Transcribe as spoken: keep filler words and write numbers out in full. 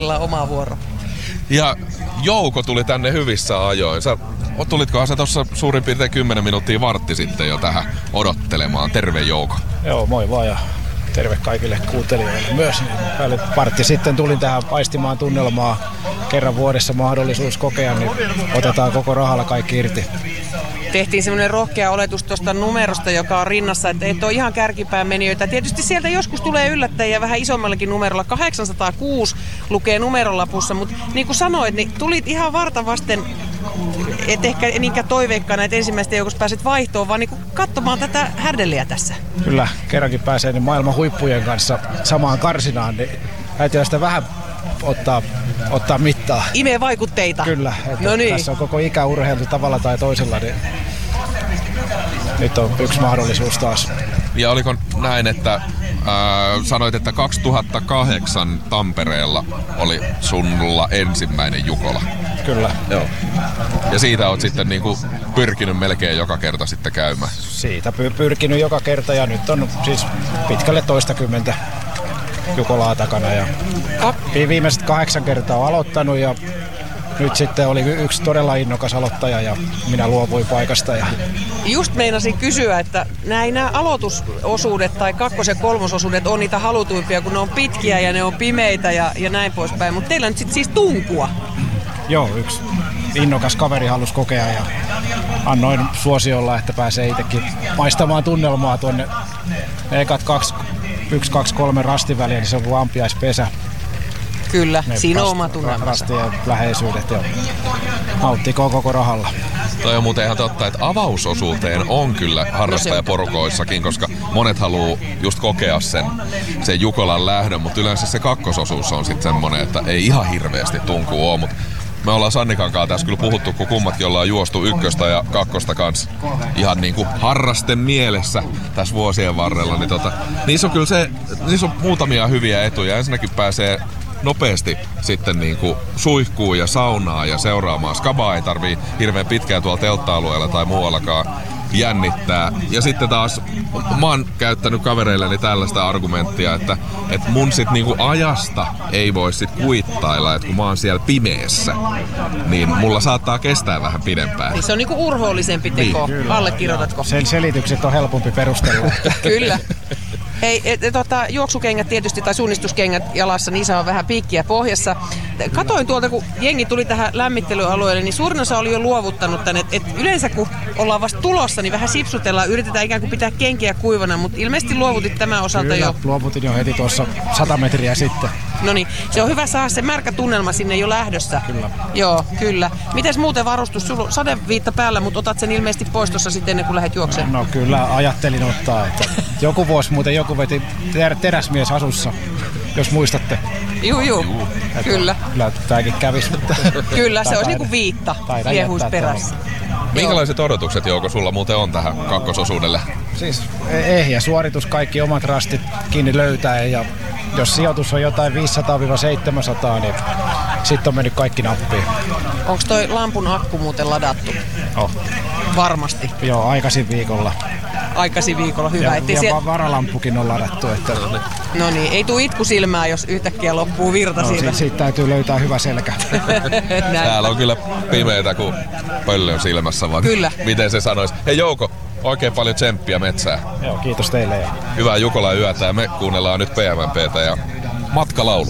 oma vuoro. Ja Jouko tuli tänne hyvissä ajoin. Sä, tulitkohan sä tuossa suurin piirtein kymmenen minuuttia vartti sitten jo tähän odottelemaan. Terve Jouko. Joo, moi vaan ja terve kaikille kuuntelijoille myös. Päälle vartti sitten tulin tähän aistimaan tunnelmaa. Kerran vuodessa mahdollisuus kokea, niin otetaan koko rahalla kaikki irti. Tehtiin semmoinen rohkea oletus tuosta numerosta, joka on rinnassa, että et ole ihan kärkipään menijöitä. Tietysti sieltä joskus tulee yllättäjiä vähän isommallakin numerolla. kahdeksansataakuusi lukee numerolapussa, mutta niin kuin sanoit, niin tulit ihan varta vasten, et ehkä niinkään toiveikkaana, että ensimmäistä joukossa pääset vaihtoon, vaan niin kuin katsomaan tätä härdelliä tässä. Kyllä, kerrankin pääsee niin maailman huippujen kanssa samaan karsinaan, niin täytyy sitä vähän ottaa, ottaa mittaa. Imee vaikutteita. Kyllä, että no niin. Tässä on koko ikä urheiltu tavalla tai toisella, niin nyt on yksi mahdollisuus taas. Ja oliko näin, että äh, sanoit, että kaksituhattakahdeksan Tampereella oli sulla ensimmäinen Jukola? Kyllä. Joo. Ja siitä oot sitten niinku pyrkinyt melkein joka kerta sitten käymään? Siitä py- pyrkinyt joka kerta ja nyt on siis pitkälle toistakymmentä Jukolaa takana. Ja viimeiset kahdeksan kertaa on aloittanut ja nyt sitten oli yksi todella innokas aloittaja ja minä luovuin paikasta. Ja just meinasin kysyä, että näin nämä aloitusosuudet tai kakkos- ja kolmososuudet on niitä halutuimpia, kun ne on pitkiä ja ne on pimeitä ja, ja näin poispäin. Mutta teillä on nyt sit siis tunkua. Joo, yksi innokas kaveri halusi kokea ja annoin suosiolla, että pääsee itsekin maistamaan tunnelmaa tuonne ne ekat kaksi, yksi, kaksi, kolme rastin väliä, niin se on kuin ampiaispesä. Kyllä, ne siinä on rast, oma tunnelmansa. Rastien läheisyydet ja nauttikoon koko rahalla. Toi on muuten ihan totta, että avausosuuteen on kyllä harrastajaporukoissakin, koska monet haluaa just kokea sen, sen Jukolan lähdön, mutta yleensä se kakkososuus on sitten semmonen, että ei ihan hirveästi tunkua ole, mutta me ollaan Sannikan kanssa tässä kyllä puhuttu, kun kummatkin ollaan juostu ykköstä ja kakkosta kanssa ihan niinku harrasten mielessä tässä vuosien varrella, niin tota, niissä on kyllä se, niissä on muutamia hyviä etuja. Ensinnäkin pääsee nopeasti sitten niinku suihkuun ja saunaan ja seuraamaan. Skabaa ei tarvii hirveän pitkään tuolla teltta-alueella tai muuallakaan jännittää. Ja sitten taas mä oon käyttänyt kavereilleni tällaista argumenttia, että, että mun sit niinku ajasta ei voi sit kuittailla, että kun mä oon siellä pimeässä, niin mulla saattaa kestää vähän pidempään. Niin se on niinku urhoollisempi teko. Niin. Allekirjoitatko? Sen selitykset on helpompi perustella. Kyllä. Hei, et, et, tota, juoksukengät tietysti tai suunnistuskengät jalassa, niissä on vähän piikkiä pohjassa. Katoin tuolta, kun jengi tuli tähän lämmittelyalueelle, niin suurin osa oli jo luovuttanut tänne. Et, et yleensä kun ollaan vasta tulossa, niin vähän sipsutellaan, yritetään ikään kuin pitää kenkiä kuivana, mutta ilmeisesti luovutit tämän osalta Kyllä, jo. luovutin jo heti tuossa sata metriä sitten. No niin, se on hyvä saada se märkä tunnelma sinne jo lähdössä. Kyllä. Joo, kyllä. Mites muuten varustus? Sulla on sadeviitta päällä, mutta otat sen ilmeisesti pois tuossa sitten ennen kuin lähdet juoksemaan. No kyllä, ajattelin ottaa. Että joku vuosi muuten joku veti ter- teräsmies asussa, jos muistatte. Juu, juu. Että Kyllä. Kyllä tämäkin kävisi. Kyllä, se olisi niinku viitta liehuis perässä. Minkälaiset odotukset, Jouko, sulla muuten on tähän kakkososuudelle? Siis ehjä suoritus, kaikki omat rastit kiinni löytää ja jos sijoitus on jotain viisisataa seitsemänsataa, niin sitten on mennyt kaikki nappiin. Onko toi lampun akku muuten ladattu? Oh. Varmasti. Joo, aikaisin viikolla. Aikaisin viikolla, hyvä. Ja, Ettei ja siellä... varalampukin on ladattu. Että... No niin, ei tuu itku silmää, jos yhtäkkiä loppuu virta no, siitä. Siitä, siitä täytyy löytää hyvä selkä. Täällä on kyllä pimeitä kuin pöllön silmässä, vaan kyllä. Miten se sanoisi? Hei Jouko, oikein paljon tsemppiä metsää. Joo, kiitos teille. Ja... Hyvää Jukolan yötä ja me kuunnellaan nyt P M P:tä ja matkalaulu.